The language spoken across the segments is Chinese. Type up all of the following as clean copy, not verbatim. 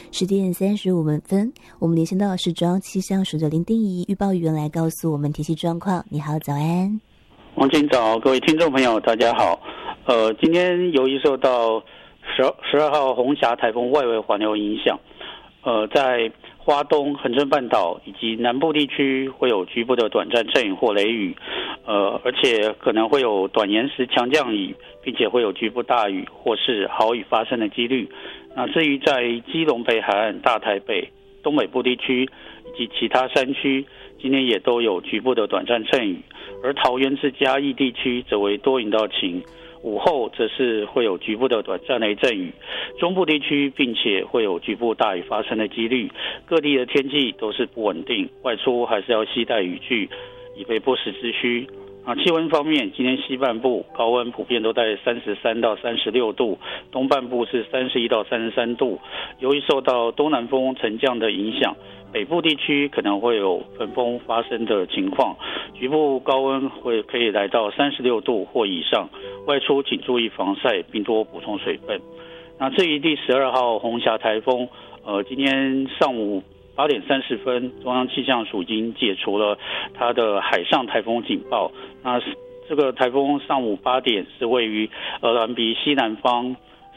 10点35分，我们连线到是中央气象署的林定仪预报员来告诉我们天气状况。你好，早安。 王警早，各位听众朋友，大家好。今天由于受到12号红霞台风外围环流影响，在花东、恒春半岛以及南部地区会有局部的短暂阵雨或雷雨，而且可能会有短延时强降雨，并且会有局部大雨或是豪雨发生的几率。那至于在基隆北海岸、大台北、东北部地区以及其他山区，今天也都有局部的短暂阵雨，而桃园至嘉义地区则为多云到晴。午后则是会有局部的短暂雷阵雨，中部地区并且会有局部大雨发生的几率。各地的天气都是不稳定，外出还是要携带雨具，以备不时之需。气温方面，今天西半部高温普遍都在33到36度，东半部是31到33度。由于受到东南风沉降的影响，北部地区可能会有焚风发生的情况，局部高温可以来到36度或以上。外出请注意防晒，并多补充水分。那至于第12号红霞台风，今天上午8点30分，中央气象署已经解除了它的海上台风警报。那这个台风上午8点是位于鹅銮鼻西南方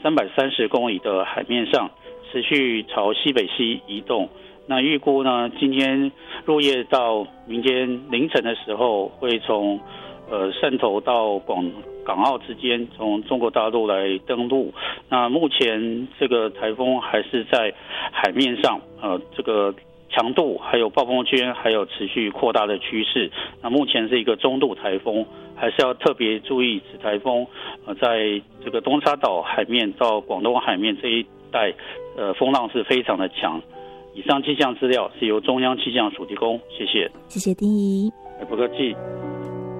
330公里的海面上，持续朝西北西移动。那预估呢，今天入夜到明天凌晨的时候，会从汕头到港澳之间，从中国大陆来登陆。那目前这个台风还是在海面上，这个强度还有暴风圈还有持续扩大的趋势。那目前是一个中度台风，还是要特别注意此台风在这个东沙岛海面到广东海面这一带，风浪是非常的强。以上气象资料是由中央气象署提供，谢谢。 谢谢丁仪， 不客气。